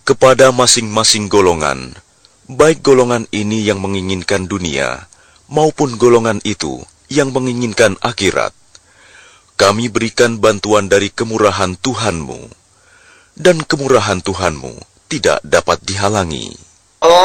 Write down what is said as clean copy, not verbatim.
kepada masing-masing golongan, baik golongan ini yang menginginkan dunia, maupun golongan itu yang menginginkan akhirat. Kami berikan bantuan dari kemurahan Tuhanmu, dan kemurahan Tuhanmu tidak dapat dihalangi.